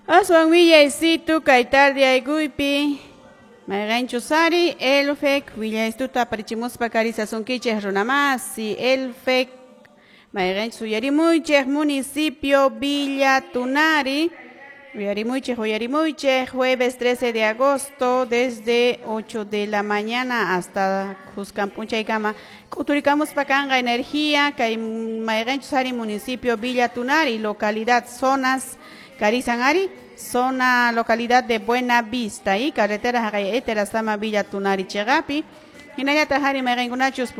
Aswan Villaisitu Kaitardi Aiguipi Mayrancho Sari Elfek Villaistuta Parichimuspa Carizason Quiche Runamasi Elfek Mayrancho Yarimuche Municipio Villa Tunari Yarimuche jueves 13 de agosto desde 8 de la mañana hasta Cuscampuncha y Cama. Cuturicamos Pacanga Energía, Mayrancho Sari Municipio Villa Tunari, localidad Zonas Carizanari, zona localidad de Buena Vista y carretera Etera Sama Villa Tunari Chegapi. Hinayata Hari Merengunachos